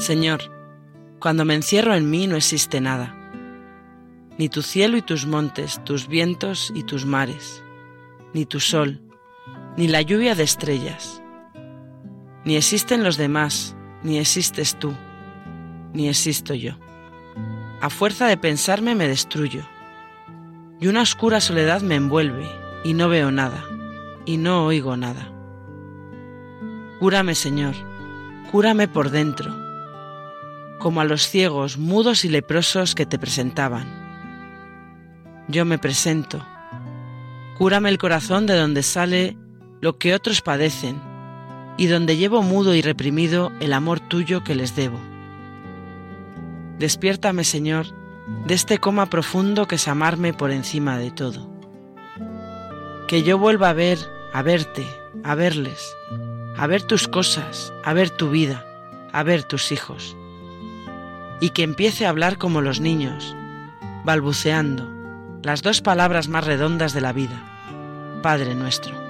Señor, cuando me encierro en mí no existe nada, ni tu cielo y tus montes, tus vientos y tus mares, ni tu sol, ni la lluvia de estrellas. Ni existen los demás, ni existes tú, ni existo yo. A fuerza de pensarme me destruyo, y una oscura soledad me envuelve, y no veo nada, y no oigo nada. Cúrame, Señor, cúrame por dentro, como a los ciegos, mudos y leprosos que te presentaban. Yo me presento, cúrame el corazón de donde sale lo que otros padecen, y donde llevo mudo y reprimido el amor tuyo que les debo. Despiértame, Señor, de este coma profundo que es amarme por encima de todo. Que yo vuelva a verte, a verles, a ver tus cosas, a ver tu vida, a ver tus hijos. Y que empiece a hablar como los niños, balbuceando las dos palabras más redondas de la vida: Padre nuestro.